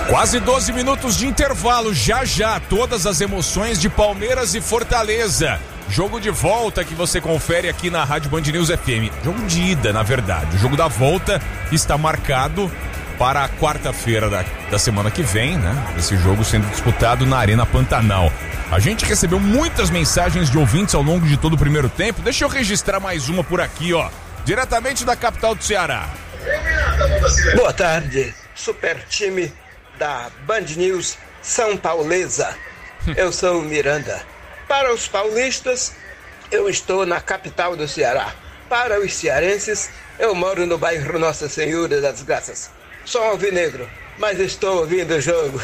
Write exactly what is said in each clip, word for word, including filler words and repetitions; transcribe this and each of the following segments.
Quase doze minutos de intervalo, já já todas as emoções de Palmeiras e Fortaleza. Jogo de volta que você confere aqui na Rádio Band News F M. Jogo de ida, na verdade. O jogo da volta está marcado para a quarta-feira da, da semana que vem, né? Esse jogo sendo disputado na Arena Pantanal. A gente recebeu muitas mensagens de ouvintes ao longo de todo o primeiro tempo. Deixa eu registrar mais uma por aqui, ó. Diretamente da capital do Ceará. Boa tarde, super time da Band News São Paulesa. Eu sou o Miranda. Para os paulistas, eu estou na capital do Ceará. Para os cearenses, eu moro no bairro Nossa Senhora das Graças. Sou alvinegro, mas estou ouvindo o jogo.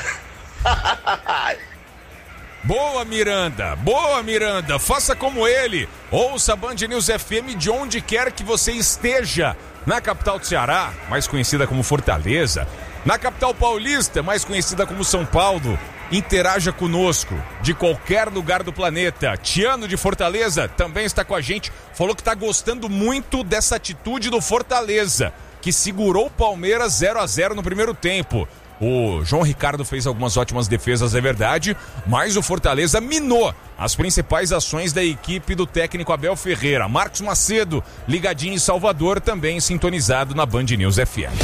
Boa, Miranda, boa, Miranda, faça como ele, ouça a Band News F M de onde quer que você esteja, na capital do Ceará, mais conhecida como Fortaleza, na capital paulista, mais conhecida como São Paulo. Interaja conosco, de qualquer lugar do planeta. Tiano de Fortaleza também está com a gente, falou que está gostando muito dessa atitude do Fortaleza, que segurou o Palmeiras zero a zero no primeiro tempo. O João Ricardo fez algumas ótimas defesas, é verdade, mas o Fortaleza minou as principais ações da equipe do técnico Abel Ferreira. Marcos Macedo, ligadinho em Salvador, também sintonizado na Band News F M.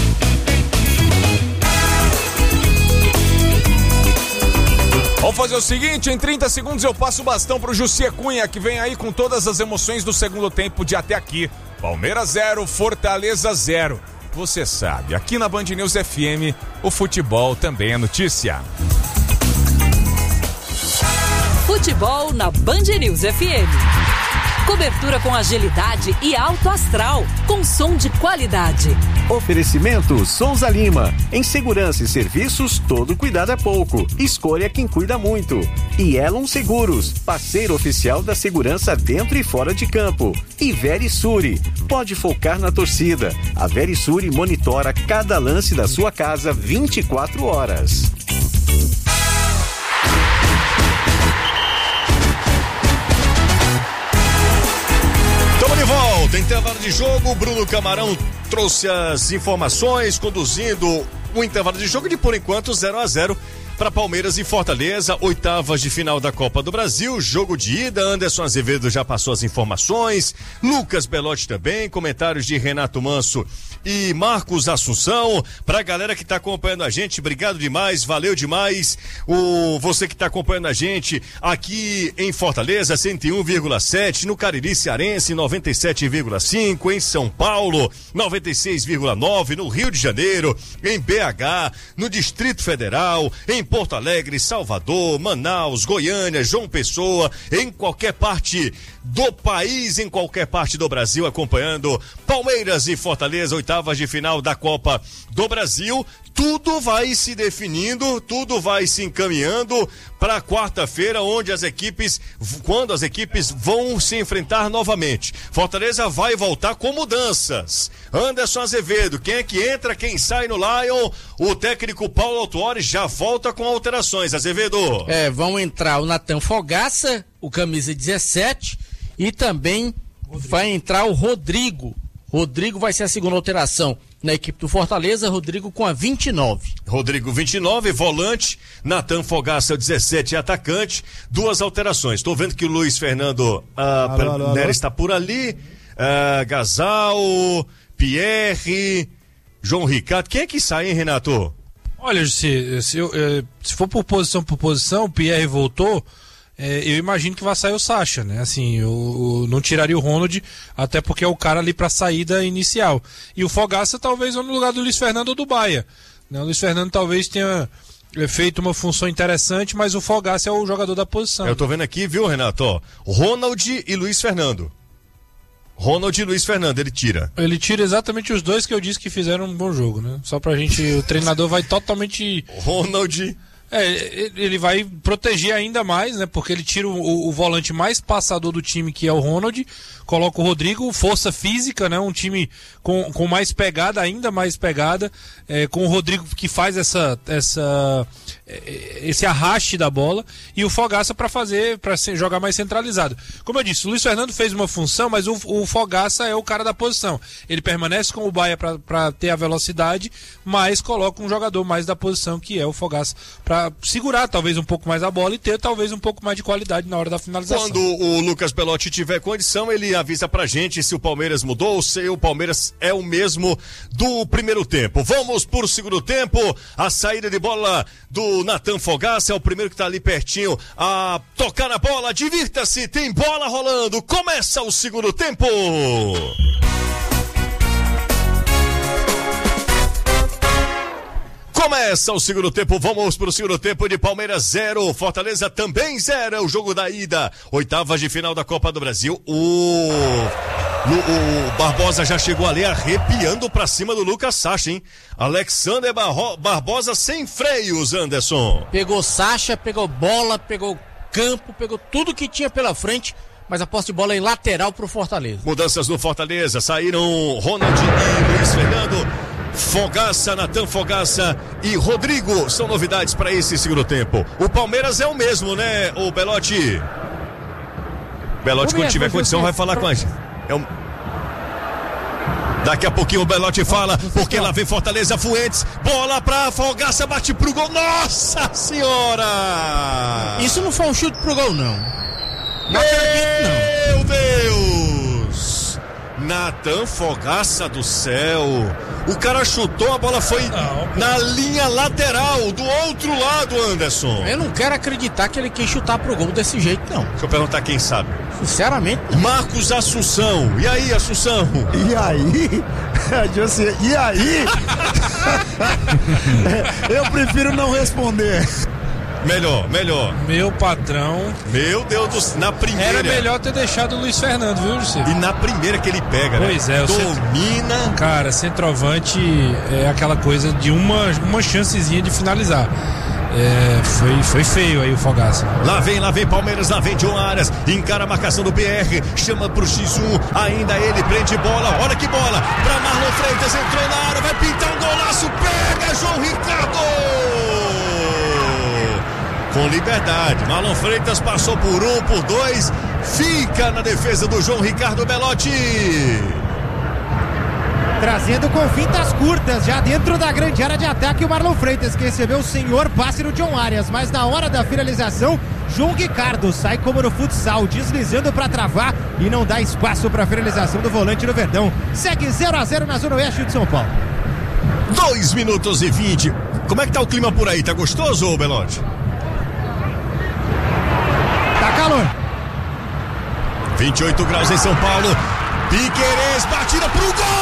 Vamos fazer o seguinte, em trinta segundos eu passo o bastão pro Jussi Cunha, que vem aí com todas as emoções do segundo tempo de até aqui. Palmeiras zero, Fortaleza zero. Você sabe, aqui na Band News F M, o futebol também é notícia. Futebol na Band News F M. Cobertura com agilidade e alto astral, com som de qualidade. Oferecimento Souza Lima. Em segurança e serviços, todo cuidado é pouco. Escolha quem cuida muito. E Elon Seguros, parceiro oficial da segurança dentro e fora de campo. E Verisure, pode focar na torcida. A Verisure monitora cada lance da sua casa vinte e quatro horas. Estamos de volta, intervalo de jogo. Bruno Camarão trouxe as informações, conduzindo o intervalo de jogo de, por enquanto, zero a zero para Palmeiras e Fortaleza, oitavas de final da Copa do Brasil, jogo de ida. Anderson Azevedo já passou as informações, Lucas Belotti também, comentários de Renato Manso e Marcos Assunção. Pra galera que tá acompanhando a gente, obrigado demais, valeu demais. O você que tá acompanhando a gente aqui em Fortaleza, cento e um vírgula sete, no Cariri Cearense, noventa e sete vírgula cinco, em São Paulo, noventa e seis vírgula nove, no Rio de Janeiro, em B H, no Distrito Federal, em Porto Alegre, Salvador, Manaus, Goiânia, João Pessoa, em qualquer parte do país, em qualquer parte do Brasil, acompanhando Palmeiras e Fortaleza, oitavas de final da Copa do Brasil. Tudo vai se definindo, tudo vai se encaminhando para quarta-feira, onde as equipes, quando as equipes vão se enfrentar novamente. Fortaleza vai voltar com mudanças. Anderson Azevedo, quem é que entra, quem sai no Lion? O técnico Paulo Autuori já volta com alterações, Azevedo. É, vão entrar o Natan Fogaça, o camisa dezessete, e também Rodrigo. Vai entrar o Rodrigo. Rodrigo vai ser a segunda alteração na equipe do Fortaleza, Rodrigo com a vinte e nove. Rodrigo vinte e nove, volante, Natan Fogaça dezessete, atacante, duas alterações. Estou vendo que o Luiz Fernando ah, alô, alô, Nery alô. está por ali, ah, Gasal, Pierre, João Ricardo. Quem é que sai, hein, Renato? Olha, se, se, eu, se for por posição por posição, o Pierre voltou. É, eu imagino que vai sair o Sacha, né? Assim, eu, eu não tiraria o Ronald, até porque é o cara ali pra saída inicial. E o Fogaça talvez no lugar do Luiz Fernando ou do Baia, né? O Luiz Fernando talvez tenha feito uma função interessante, mas o Fogaça é o jogador da posição. Eu tô vendo aqui, viu, Renato? Ó, Ronald e Luiz Fernando. Ronald e Luiz Fernando, ele tira. Ele tira exatamente os dois que eu disse que fizeram um bom jogo, né? Só pra gente, o treinador vai totalmente... Ronald É, ele vai proteger ainda mais, né? Porque ele tira o, o volante mais passador do time, que é o Ronald, coloca o Rodrigo, força física, né? Um time com, com mais pegada, ainda mais pegada, é, com o Rodrigo que faz essa, essa, esse arraste da bola, e o Fogaça para fazer, para jogar mais centralizado. Como eu disse, o Luiz Fernando fez uma função, mas o, o Fogaça é o cara da posição. Ele permanece com o Baia para ter a velocidade, mas coloca um jogador mais da posição, que é o Fogaça, para segurar talvez um pouco mais a bola e ter talvez um pouco mais de qualidade na hora da finalização. Quando o Lucas Belotti tiver condição, ele avisa pra gente se o Palmeiras mudou ou se o Palmeiras é o mesmo do primeiro tempo. Vamos por segundo tempo, a saída de bola do Natan Fogaça, é o primeiro que tá ali pertinho a tocar na bola. Divirta-se, tem bola rolando, começa o segundo tempo. Começa o segundo tempo, vamos para o segundo tempo de Palmeiras zero, Fortaleza também zero, o jogo da ida, oitavas de final da Copa do Brasil. O, o, o Barbosa já chegou ali arrepiando para cima do Lucas Sacha, hein? Alexander Barro, Barbosa sem freios, Anderson. Pegou Sacha, pegou bola, pegou campo, pegou tudo que tinha pela frente, mas a posse de bola é em lateral pro Fortaleza. Mudanças no Fortaleza, saíram Ronald e Luiz Fernando. Fogaça, Natan Fogaça e Rodrigo são novidades para esse segundo tempo. O Palmeiras é o mesmo, né, o Belotti? Belotti, quando tiver condição, vai falar com a gente. É um... Daqui a pouquinho o Belotti fala, porque lá vem Fortaleza, Fuentes, bola pra Fogaça, bate pro gol. Nossa Senhora! Isso não foi um chute pro gol, não. Não acredito, não. Meu Deus! Natan Fogaça do céu. O cara chutou, a bola foi não, na linha lateral, do outro lado, Anderson. Eu não quero acreditar que ele quis chutar pro gol desse jeito, não. Deixa eu perguntar quem sabe. Sinceramente, não. Marcos Assunção. E aí, Assunção? E aí? E aí? Eu prefiro não responder. Melhor, melhor. Meu patrão. Meu Deus do céu, na primeira. Era melhor ter deixado o Luiz Fernando, viu, José? E na primeira que ele pega, pois né? Pois é, domina. Centro... Cara, centroavante é aquela coisa de uma, uma chancezinha de finalizar. É, foi, foi feio aí o Fogaça. Lá vem, lá vem Palmeiras, lá vem John Arias, encara a marcação do P R, chama pro X um, ainda ele prende bola, olha que bola, pra Marlon Freitas, entrou na área, vai pintar um golaço, pega João Ricardo! Com liberdade, Marlon Freitas passou por um, por dois, fica na defesa do João Ricardo Belotti. Trazendo com fintas curtas, já dentro da grande área de ataque, o Marlon Freitas, que recebeu o senhor passe do John Arias, mas na hora da finalização, João Ricardo sai como no futsal, deslizando para travar e não dá espaço para a finalização do volante no Verdão. Segue zero a zero na Zona Oeste de São Paulo. dois minutos e vinte. Como é que tá o clima por aí? Tá gostoso, Belotti? Tá calor. vinte e oito graus em São Paulo. Piquerez, batida pro gol!